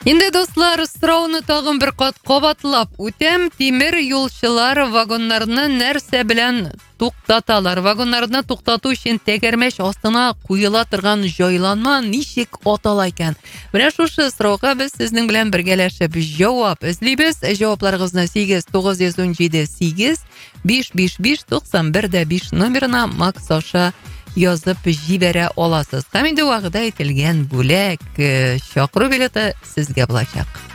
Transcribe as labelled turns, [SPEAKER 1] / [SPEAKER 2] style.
[SPEAKER 1] Енді достар, сұрауны тағын бір қат қабатлап өтем. Темір юлчылар вагонларны нәрсе белән туктаталар? Вагоннарны туктату өчен тәгәрмәч астына куела торган җайланма ничек атала икән? Менә шушы сорауга без сезнең белән бергәләшеп җавап эзлибез. Җавапларыгызны 8917-555-91-5 номерына Макс аша язып җибәрә аласыз. Һәм инде вакыт әйтелгән бүләк чакыру билеты сезгә булачак.